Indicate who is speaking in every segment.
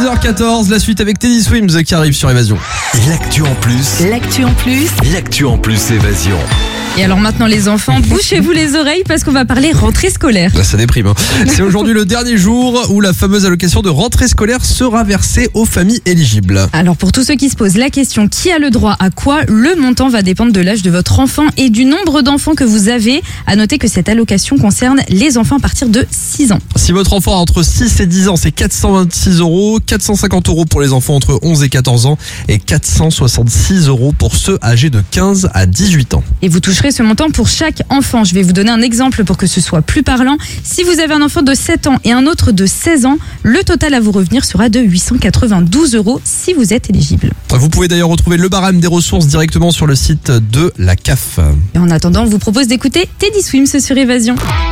Speaker 1: 6h14, la suite avec Teddy Swims qui arrive sur Évasion.
Speaker 2: L'actu en plus.
Speaker 3: L'actu en plus.
Speaker 2: L'actu en plus Évasion.
Speaker 3: Et alors maintenant les enfants, bouchez-vous les oreilles parce qu'on va parler rentrée scolaire.
Speaker 1: Là, ça déprime. C'est aujourd'hui le dernier jour où la fameuse allocation de rentrée scolaire sera versée aux familles éligibles.
Speaker 3: Alors pour tous ceux qui se posent la question qui a le droit à quoi, le montant va dépendre de l'âge de votre enfant et du nombre d'enfants que vous avez. À noter que cette allocation concerne les enfants à partir de 6 ans.
Speaker 1: Si votre enfant a entre 6 et 10 ans, c'est 426 €, 450 € pour les enfants entre 11 et 14 ans et 466 € pour ceux âgés de 15 à 18 ans.
Speaker 3: Et vous toucherez ce montant pour chaque enfant. Je vais vous donner un exemple pour que ce soit plus parlant. Si vous avez un enfant de 7 ans et un autre de 16 ans, le total à vous revenir sera de 892 € si vous êtes éligible.
Speaker 1: Vous pouvez d'ailleurs retrouver le barème des ressources directement sur le site de la CAF.
Speaker 3: Et en attendant, on vous propose d'écouter Teddy Swims sur Évasion.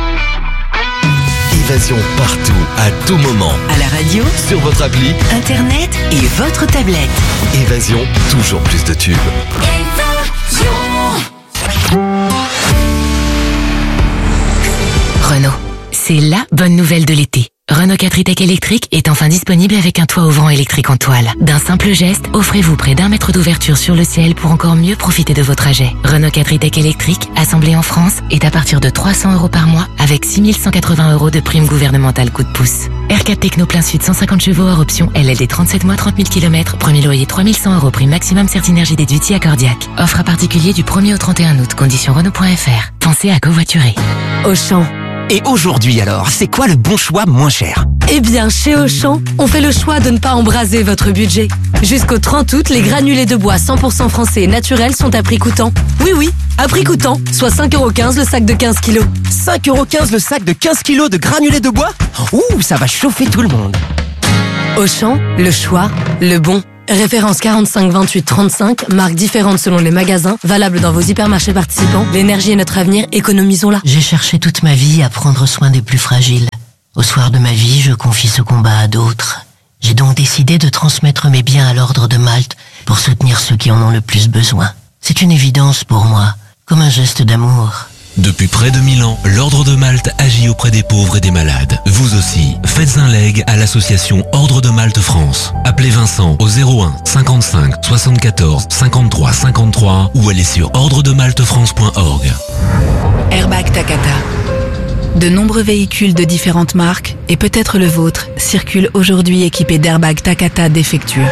Speaker 2: Évasion partout, à tout moment.
Speaker 4: À la radio,
Speaker 2: Sur votre appli,
Speaker 4: internet et votre tablette.
Speaker 2: Évasion, toujours plus de tubes.
Speaker 4: Renault, c'est la bonne nouvelle de l'été. Renault 4 e-Tech électrique est enfin disponible avec un toit ouvrant électrique en toile. D'un simple geste, offrez-vous près d'1 mètre d'ouverture sur le ciel pour encore mieux profiter de vos trajets. Renault 4 e-Tech électrique, assemblé en France, est à partir de 300 € par mois avec 6 180 € de prime gouvernementale coup de pouce. R4 Techno plein sud 150 chevaux hors option LLD 37 mois 30 000 km, premier loyer 3100 € prime maximum Certinergie déduit à Cordiac. Offre à particulier du 1er au 31 août, conditions Renault.fr. Pensez à covoiturer.
Speaker 5: Auchan.
Speaker 6: Et aujourd'hui alors, c'est quoi le bon choix moins cher?
Speaker 5: Eh bien, chez Auchan, on fait le choix de ne pas embraser votre budget. Jusqu'au 30 août, les granulés de bois 100% français et naturels sont à prix coûtant. Oui, à prix coûtant, soit 5,15 € le sac de 15 kilos.
Speaker 6: 5,15 € le sac de 15 kilos de granulés de bois? Ouh, ça va chauffer tout le monde.
Speaker 5: Auchan, le choix, le bon. Référence 45 28 35, marques différentes selon les magasins, valable dans vos hypermarchés participants. L'énergie est notre avenir, économisons-la.
Speaker 7: J'ai cherché toute ma vie à prendre soin des plus fragiles. Au soir de ma vie, je confie ce combat à d'autres. J'ai donc décidé de transmettre mes biens à l'Ordre de Malte pour soutenir ceux qui en ont le plus besoin. C'est une évidence pour moi, comme un geste d'amour.
Speaker 8: Depuis près de 1000 ans, l'Ordre de Malte agit auprès des pauvres et des malades. Vous aussi, faites un leg à l'association Ordre de Malte France. Appelez Vincent au 01 55 74 53 53 ou allez sur ordredemaltefrance.org.
Speaker 9: Airbag Takata. De nombreux véhicules de différentes marques, et peut-être le vôtre, circulent aujourd'hui équipés d'airbags Takata défectueux.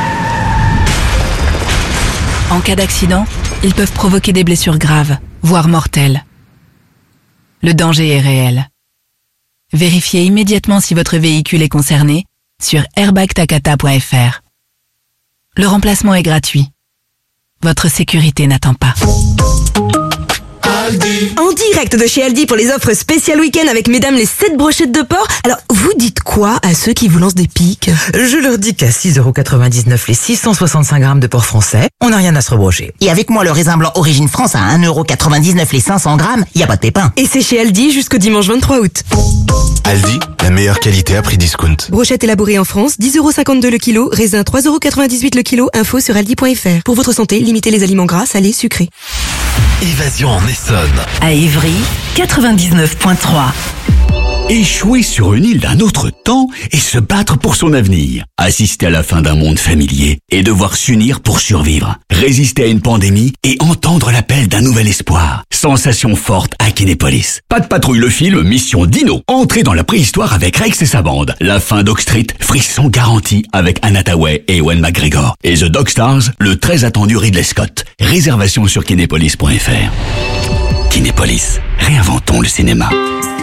Speaker 9: En cas d'accident, ils peuvent provoquer des blessures graves, voire mortelles. Le danger est réel. Vérifiez immédiatement si votre véhicule est concerné sur airbagtakata.fr. Le remplacement est gratuit. Votre sécurité n'attend pas.
Speaker 10: En direct de chez Aldi pour les offres spéciales week-end avec mesdames les 7 brochettes de porc. Alors, vous dites quoi à ceux qui vous lancent des piques?
Speaker 11: Je leur dis qu'à 6,99 € les 665 grammes de porc français, on n'a rien à se rebrocher.
Speaker 12: Et avec moi, le raisin blanc Origine France à 1,99 € les 500 grammes, y a pas de pépin.
Speaker 10: Et c'est chez Aldi jusqu'au dimanche 23 août.
Speaker 2: Aldi, la meilleure qualité à prix discount.
Speaker 10: Brochette élaborée en France, 10,52 € le kilo, raisin 3,98 € le kilo, info sur aldi.fr. Pour votre santé, limitez les aliments gras, salés, sucrés.
Speaker 2: Évasion en Essonne.
Speaker 4: À Ivry, 99.3.
Speaker 13: Échouer sur une île d'un autre temps et se battre pour son avenir. Assister à la fin d'un monde familier et devoir s'unir pour survivre. Résister à une pandémie et entendre l'appel d'un nouvel espoir. Sensation forte à Kinépolis. Pas de patrouille le film, mission Dino. Entrez dans la préhistoire avec Rex et sa bande. La fin d'Oak Street, frisson garanti avec Anna Tawai et Ewan McGregor. Et The Dog Stars, le très attendu Ridley Scott. Réservation sur kinépolis.fr. Kinépolis, réinventons le cinéma.